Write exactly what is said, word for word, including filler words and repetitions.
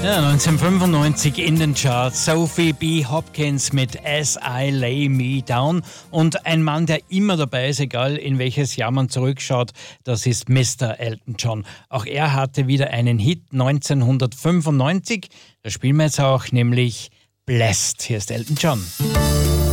Ja, neunzehnhundertfünfundneunzig in den Charts. Sophie B. Hopkins mit As I Lay Me Down. Und ein Mann, der immer dabei ist, egal in welches Jahr man zurückschaut, das ist Mister Elton John. Auch er hatte wieder einen Hit neunzehnhundertfünfundneunzig. Da spielen wir jetzt auch, nämlich Blessed. Hier ist Elton John.